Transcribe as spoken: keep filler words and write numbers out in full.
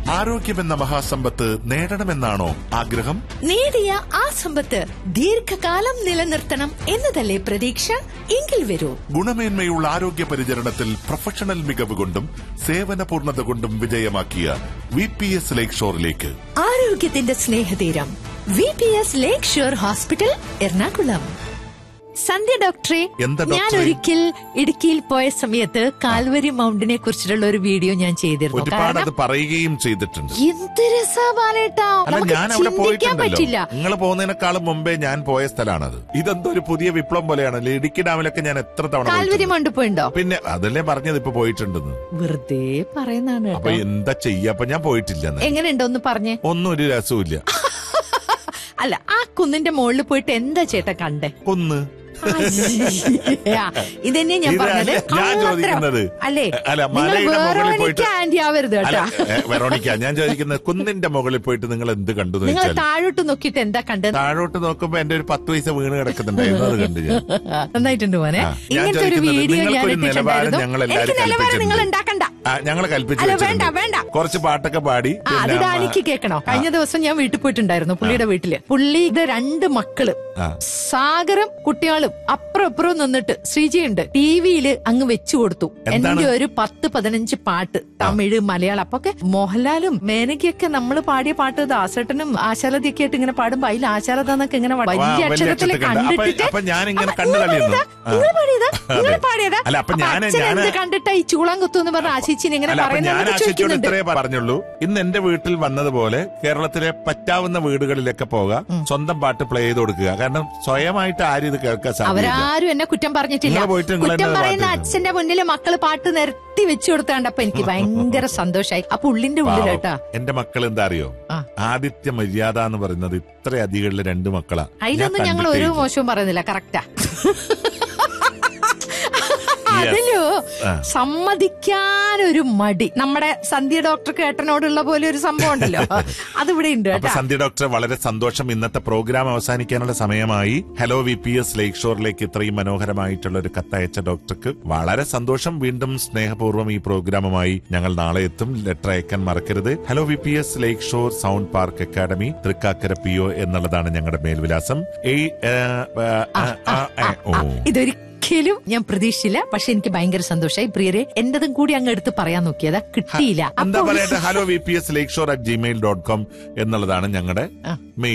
ആരോഗ്യമെന്ന മഹാസമ്പത്ത് നേടണമെന്നാണോ ആഗ്രഹം? നേടിയ ആ സമ്പത്ത് ദീർഘകാലം നിലനിർത്തണം എന്നതല്ലേ പ്രതീക്ഷ? എങ്കിൽ വരൂ, ഗുണമേന്മയുള്ള ആരോഗ്യ പരിചരണത്തിൽ പ്രൊഫഷണൽ മികവ് കൊണ്ടും സേവന പൂർണ്ണത കൊണ്ടും വിജയമാക്കിയ വി പി എസ് ലേക്ക് ഷോറിലേക്ക്. ആരോഗ്യത്തിന്റെ സ്നേഹതീരം വി പി എസ് ലേക്ക് ഷോർ ഹോസ്പിറ്റൽ, എറണാകുളം. സന്ധ്യ ഡോക്ടറെ, ഞാൻ ഒരിക്കൽ ഇടുക്കിയിൽ പോയ സമയത്ത് കാൽവരി മൗണ്ടിനെ കുറിച്ചിട്ടുള്ള ഒരു വീഡിയോ ഞാൻ ചെയ്തിരുന്നു. ഒരുപാട് അത് പറയുകയും ചെയ്തിട്ടുണ്ട്. എന്ത് രസാലേട്ടാ, ഞാൻ അവിടെ പോയിട്ടുണ്ടല്ലോ. നിങ്ങൾ പോകുന്നതിനേക്കാളും മുമ്പേ ഞാൻ പോയ സ്ഥലമാണത്. ഇതെന്തോ ഒരു പുതിയ വിപ്ലവം പോലെയാണല്ലോ. ഇടുക്കി ഡാമിലൊക്കെ ഞാൻ എത്ര തവണ കാൽവരി മൗണ്ട് പോയിണ്ടോ? പിന്നെ അതല്ലേ പറഞ്ഞത്, ഇപ്പൊ പോയിട്ടുണ്ടെന്ന്. വെറുതെ പറയുന്നതാണ്. അപ്പൊ എന്താ ചെയ്യാ, അപ്പൊ ഞാൻ പോയിട്ടില്ല. എങ്ങനെയുണ്ടോ ഒന്ന് പറഞ്ഞേ. ഒന്നും ഒരു രസമില്ല. അല്ല, ആ കുന്നിന്റെ മുകളിൽ പോയിട്ട് എന്താ ചേട്ടാ കണ്ടേ? കുന്ന് ഇതന്നെ ഞാൻ പറഞ്ഞത്. ഞാൻ ചോദിക്കുന്നത് അല്ലേ, അല്ല മലയുടെ മുകളിൽ പോയിട്ട് ആന്റി ആവരുത് കേട്ടോ. വെറോണിക്ക, ഞാൻ ചോദിക്കുന്നത് കുന്നിന്റെ മുകളിൽ പോയിട്ട് നിങ്ങൾ എന്ത് കണ്ടു? നിങ്ങൾ താഴോട്ട് നോക്കിയിട്ട് എന്താ കണ്ടത്? താഴോട്ട് നോക്കുമ്പോ എന്റെ ഒരു പത്ത് പൈസ വീണ് കിടക്കുന്നുണ്ടായിരുന്നു, അത് കണ്ടു ഞാൻ. നന്നായിട്ടുണ്ട് മോനെ. ഇങ്ങനത്തെ ഒരു വീഡിയോ ഞാൻ നിലവാരം ഞങ്ങൾ എല്ലാവരും നിങ്ങൾ ഉണ്ടാക്കണ്ട, ഞങ്ങൾ കൽപ്പിച്ചു. വേണ്ട വേണ്ട, കുറച്ച് പാട്ടൊക്കെ പാടി. അത് ഡാനിക്ക് കേൾക്കണോ? കഴിഞ്ഞ ദിവസം ഞാൻ വീട്ടിൽ പോയിട്ടുണ്ടായിരുന്നു, പുള്ളിയുടെ വീട്ടില്. പുള്ളിയുടെ രണ്ട് മക്കള് സാഗരം കുട്ടികളും അപ്പുറം അപ്പുറം നിന്നിട്ട് ശ്രീജിയുണ്ട് ടി വിയില് അങ്ങ് വെച്ചു കൊടുത്തു. എന്റെ ഒരു പത്ത് പതിനഞ്ച് പാട്ട്, തമിഴ് മലയാളം. അപ്പൊ ഒക്കെ മോഹൻലാലും മേനകയൊക്കെ നമ്മള് പാടിയ പാട്ട് ദാസേട്ടനും ആശാലതയൊക്കെ ആയിട്ട് ഇങ്ങനെ പാടുമ്പോ അതിൽ ആശാലത എന്നൊക്കെ ഇങ്ങനെ വലിയ അക്ഷരത്തിൽ കണ്ടിട്ട് കണ്ടിട്ട് ഈ ചൂളം കുത്തു എന്ന് പറഞ്ഞ ആശിച്ചിന് ഇങ്ങനെ പറയുന്നത് പറഞ്ഞുള്ളൂ. ഇന്ന് എന്റെ വീട്ടിൽ വന്നതുപോലെ കേരളത്തിലെ പറ്റാവുന്ന വീടുകളിലൊക്കെ പോകാം, സ്വന്തം പാട്ട് പ്ലേ ചെയ്ത് കൊടുക്കുക. കാരണം സ്വയമായിട്ട് ആരും ഇത് കേൾക്കാൻ സാധിക്കില്ല. അവരാരും എന്നെ കുറ്റം പറഞ്ഞിട്ടില്ല. കുറ്റം പറയുന്ന അച്ഛന്റെ മുന്നിൽ മക്കള് പാട്ട് നിരത്തി വെച്ചു കൊടുത്താണ്ടപ്പോ എനിക്ക് ഭയങ്കര സന്തോഷായി. അപ്പൊ ഉള്ളിന്റെ ഉള്ളിൽ കേട്ടാ. എന്റെ മക്കൾ എന്താ അറിയോ, ആദിത്യ മര്യാദ എന്ന് പറയുന്നത് ഇത്ര അധികമുള്ള രണ്ട് മക്കളാ. അതിലൊന്നും ഞങ്ങൾ ഒരു മോശവും പറയുന്നില്ല, കറക്റ്റാ. അതിലോ സമ്മതിക്കാനൊരു മടി. നമ്മുടെ സന്ധ്യ ഡോക്ടർ കേട്ടനോടുള്ള പോലെ ഒരു സംഭവം ഉണ്ടല്ലോ, അതിവിടെ ഉണ്ട്. അപ്പൊ സന്ധ്യ ഡോക്ടർ, വളരെ സന്തോഷം. ഇന്നത്തെ പ്രോഗ്രാം അവസാനിക്കാനുള്ള സമയമായി. ഹലോ വി പി എസ് ലേക്ക് ഷോറിലേക്ക് ഇത്രയും മനോഹരമായിട്ടുള്ള ഒരു കത്തയച്ച ഡോക്ടർക്ക് വളരെ സന്തോഷം. വീണ്ടും സ്നേഹപൂർവ്വം ഈ പ്രോഗ്രാമുമായി ഞങ്ങൾ നാളെ എത്തും. ലെറ്റർ അയക്കാൻ മറക്കരുത്. ഹലോ വി പി എസ് ലേക്ക് shore sound park academy, Thrikkakara P O എന്നുള്ളതാണ് ഞങ്ങളുടെ മേൽവിലാസം. ഇതൊരു ും ഞാൻ പ്രതീക്ഷിച്ചില്ല, പക്ഷെ എനിക്ക് ഭയങ്കര സന്തോഷമായി. പ്രിയരെ, എന്റതും കൂടി അങ്ങ് എടുത്ത് പറയാൻ നോക്കിയതാ, കിട്ടിയില്ല. എന്താ പറയട്ടെ, hello V P S lake shore at Gmail dot com എന്നുള്ളതാണ് ഞങ്ങളുടെ മെയിൽ.